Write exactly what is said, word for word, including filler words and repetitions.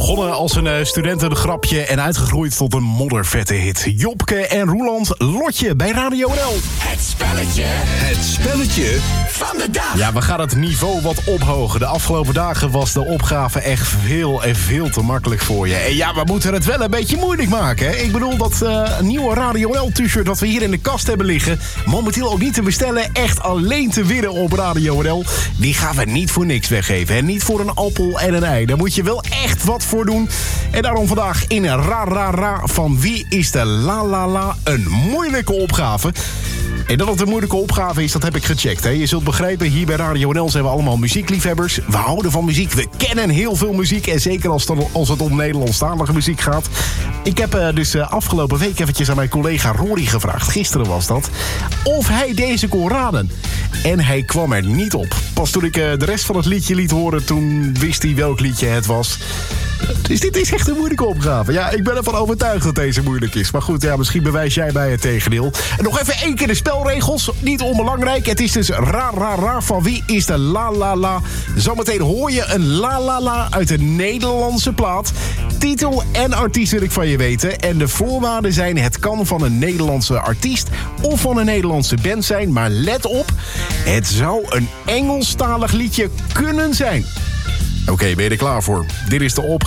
Begonnen als een uh, studentengrapje en uitgegroeid tot een moddervette hit. Jopke en Roeland, Lotje bij Radio N L. Het spelletje. Het spelletje van de dag. Ja, we gaan het niveau wat ophogen. De afgelopen dagen was de opgave echt veel en veel te makkelijk voor je. En ja, we moeten het wel een beetje moeilijk maken. Hè? Ik bedoel, dat uh, nieuwe Radio N L t-shirt dat we hier in de kast hebben liggen, momenteel ook niet te bestellen, echt alleen te winnen op Radio N L. Die gaan we niet voor niks weggeven. En niet voor een appel en een ei. Daar moet je wel echt wat voor doen. En daarom vandaag in een ra ra ra van Wie is de La La La een moeilijke opgave. En dat het een moeilijke opgave is, dat heb ik gecheckt. Hè. Je zult begrijpen, hier bij Radio N L zijn we allemaal muziekliefhebbers. We houden van muziek, we kennen heel veel muziek. En zeker als het, als het om Nederlandstalige muziek gaat. Ik heb uh, dus uh, afgelopen week eventjes aan mijn collega Rory gevraagd. Gisteren was dat. Of hij deze kon raden. En hij kwam er niet op. Pas toen ik uh, de rest van het liedje liet horen, toen wist hij welk liedje het was. Dus dit is echt een moeilijke opgave. Ja, ik ben ervan overtuigd dat deze moeilijk is. Maar goed, ja, misschien bewijs jij mij het tegendeel. En nog even één keer de spelregels. Niet onbelangrijk. Het is dus ra ra ra van Wie is de La La La. Zometeen hoor je een La La La uit de Nederlandse plaat. Titel en artiest wil ik van je weten. En de voorwaarden zijn: het kan van een Nederlandse artiest of van een Nederlandse band zijn. Maar let op, het zou een Engelstalig liedje kunnen zijn. Oké, okay, ben je er klaar voor? Dit is de opgave.